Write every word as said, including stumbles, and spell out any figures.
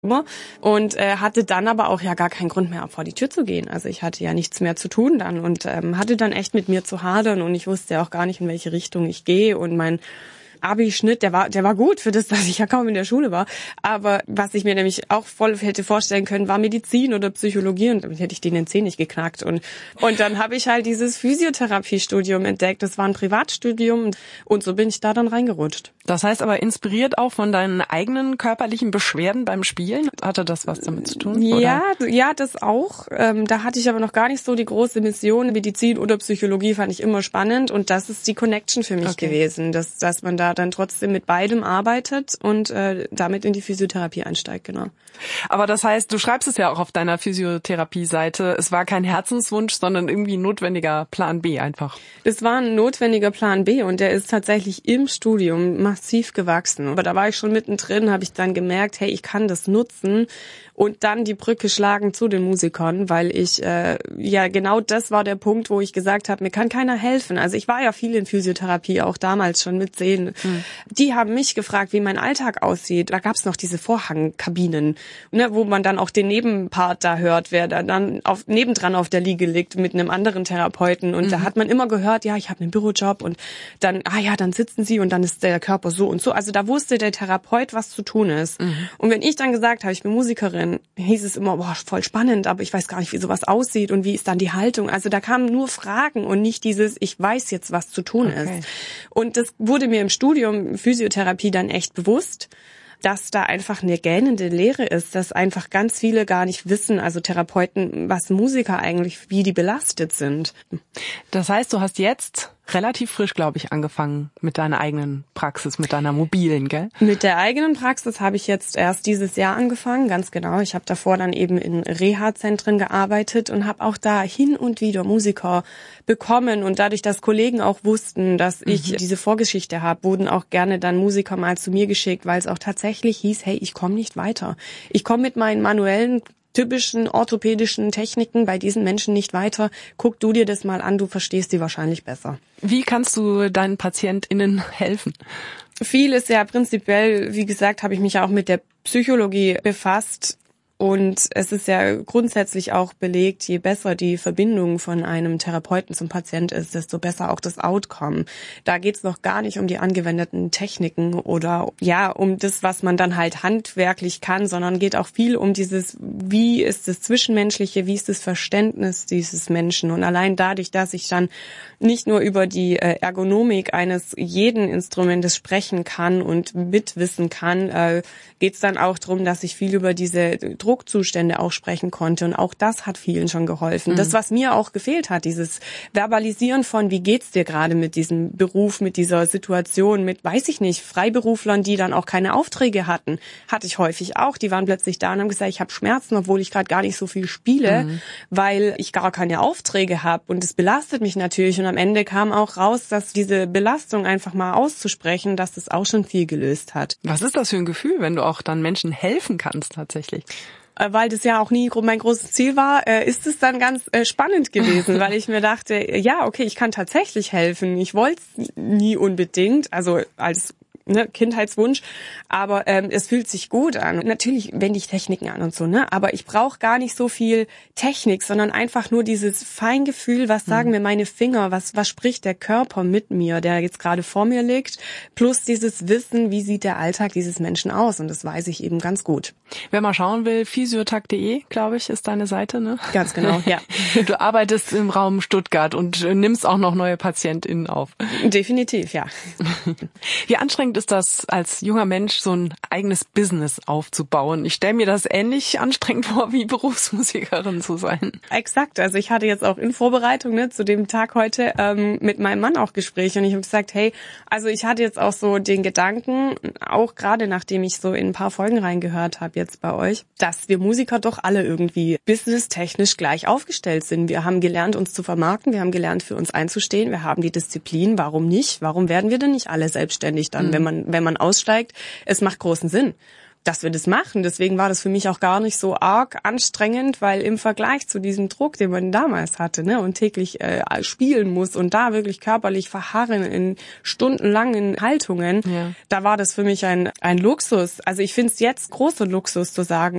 und äh, hatte dann aber auch ja gar keinen Grund mehr, vor die Tür zu gehen. Also ich hatte ja nichts mehr zu tun dann und ähm, hatte dann echt mit mir zu hadern und ich wusste ja auch gar nicht, in welche Richtung ich gehe und mein Abi-Schnitt, der war, der war gut für das, dass ich ja kaum in der Schule war. Aber was ich mir nämlich auch voll hätte vorstellen können, war Medizin oder Psychologie und damit hätte ich den Zeh nicht geknackt. Und, und dann habe ich halt dieses Physiotherapiestudium entdeckt. Das war ein Privatstudium und so bin ich da dann reingerutscht. Das heißt aber inspiriert auch von deinen eigenen körperlichen Beschwerden beim Spielen? Hatte das was damit zu tun? Ja, oder? Ja, das auch. Ähm, da hatte ich aber noch gar nicht so die große Mission. Medizin oder Psychologie fand ich immer spannend und das ist die Connection für mich okay. gewesen, dass, dass man da dann trotzdem mit beidem arbeitet und äh, damit in die Physiotherapie einsteigt, genau. Aber das heißt, du schreibst es ja auch auf deiner Physiotherapie-Seite, es war kein Herzenswunsch, sondern irgendwie ein notwendiger Plan B einfach. Es war ein notwendiger Plan B und der ist tatsächlich im Studium massiv gewachsen. Aber da war ich schon mittendrin, habe ich dann gemerkt, hey, ich kann das nutzen und dann die Brücke schlagen zu den Musikern, weil ich, äh, ja genau das war der Punkt, wo ich gesagt habe, mir kann keiner helfen. Also ich war ja viel in Physiotherapie, auch damals schon mit Sehen. Hm. Die haben mich gefragt, wie mein Alltag aussieht. Da gab's noch diese Vorhangkabinen, ne, wo man dann auch den Nebenpart da hört, wer da dann auf, nebendran auf der Liege liegt mit einem anderen Therapeuten. Und mhm. da hat man immer gehört, ja, ich habe einen Bürojob und dann, ah ja, dann sitzen sie und dann ist der Körper so und so. Also da wusste der Therapeut, was zu tun ist. Mhm. Und wenn ich dann gesagt habe, ich bin Musikerin, hieß es immer, boah, voll spannend, aber ich weiß gar nicht, wie sowas aussieht und wie ist dann die Haltung. Also da kamen nur Fragen und nicht dieses, ich weiß jetzt, was zu tun okay. ist. Und das wurde mir im Studium Physiotherapie dann echt bewusst, dass da einfach eine gähnende Leere ist, dass einfach ganz viele gar nicht wissen, also Therapeuten, was Musiker eigentlich, wie die belastet sind. Das heißt, du hast jetzt relativ frisch, glaube ich, angefangen mit deiner eigenen Praxis, mit deiner mobilen, gell? Mit der eigenen Praxis habe ich jetzt erst dieses Jahr angefangen, ganz genau. Ich habe davor dann eben in Reha-Zentren gearbeitet und habe auch da hin und wieder Musiker bekommen. Und dadurch, dass Kollegen auch wussten, dass ich mhm. diese Vorgeschichte habe, wurden auch gerne dann Musiker mal zu mir geschickt, weil es auch tatsächlich hieß, hey, ich komme nicht weiter. Ich komme mit meinen manuellen typischen orthopädischen Techniken bei diesen Menschen nicht weiter. Guck du dir das mal an, du verstehst die wahrscheinlich besser. Wie kannst du deinen PatientInnen helfen? Viel ist ja prinzipiell, wie gesagt, habe ich mich ja auch mit der Psychologie befasst. Und es ist ja grundsätzlich auch belegt, je besser die Verbindung von einem Therapeuten zum Patient ist, desto besser auch das Outcome. Da geht's noch gar nicht um die angewendeten Techniken oder ja um das, was man dann halt handwerklich kann, sondern geht auch viel um dieses, wie ist das Zwischenmenschliche, wie ist das Verständnis dieses Menschen. Und allein dadurch, dass ich dann nicht nur über die Ergonomik eines jeden Instrumentes sprechen kann und mitwissen kann, geht's dann auch darum, dass ich viel über diese Druckzustände auch sprechen konnte und auch das hat vielen schon geholfen. Mhm. Das, was mir auch gefehlt hat, dieses Verbalisieren von, wie geht's dir gerade mit diesem Beruf, mit dieser Situation, mit, weiß ich nicht, Freiberuflern, die dann auch keine Aufträge hatten, hatte ich häufig auch. Die waren plötzlich da und haben gesagt, ich habe Schmerzen, obwohl ich gerade gar nicht so viel spiele, mhm. weil ich gar keine Aufträge habe und es belastet mich natürlich und am Ende kam auch raus, dass diese Belastung einfach mal auszusprechen, dass das auch schon viel gelöst hat. Was ist das für ein Gefühl, wenn du auch dann Menschen helfen kannst tatsächlich? Weil das ja auch nie mein großes Ziel war, ist es dann ganz spannend gewesen, weil ich mir dachte, ja, okay, ich kann tatsächlich helfen. Ich wollte es nie unbedingt, also als ne, Kindheitswunsch, aber ähm, es fühlt sich gut an. Natürlich wende ich Techniken an und so, ne, aber ich brauche gar nicht so viel Technik, sondern einfach nur dieses Feingefühl, was sagen mhm. mir meine Finger, was was spricht der Körper mit mir, der jetzt gerade vor mir liegt, plus dieses Wissen, wie sieht der Alltag dieses Menschen aus und das weiß ich eben ganz gut. Wer mal schauen will, physiotag punkt de, glaube ich, ist deine Seite, ne? Ganz genau, ja. Du arbeitest im Raum Stuttgart und nimmst auch noch neue PatientInnen auf. Definitiv, ja. Wie anstrengend ist das, als junger Mensch so ein eigenes Business aufzubauen? Ich stelle mir das ähnlich anstrengend vor, wie Berufsmusikerin zu sein. Exakt, also ich hatte jetzt auch in Vorbereitung ne, zu dem Tag heute ähm, mit meinem Mann auch Gespräche und ich habe gesagt, hey, also ich hatte jetzt auch so den Gedanken, auch gerade nachdem ich so in ein paar Folgen reingehört habe jetzt bei euch, dass wir Musiker doch alle irgendwie businesstechnisch gleich aufgestellt sind. Wir haben gelernt, uns zu vermarkten, wir haben gelernt, für uns einzustehen, wir haben die Disziplin, warum nicht? Warum werden wir denn nicht alle selbstständig dann, mhm. wenn man wenn man aussteigt? Es macht großen Sinn. dass wir das machen. Deswegen war das für mich auch gar nicht so arg anstrengend, weil im Vergleich zu diesem Druck, den man damals hatte, ne, und täglich äh, spielen muss und da wirklich körperlich verharren in stundenlangen Haltungen, ja. da war das für mich ein ein Luxus. Also ich finde es jetzt großer Luxus zu sagen,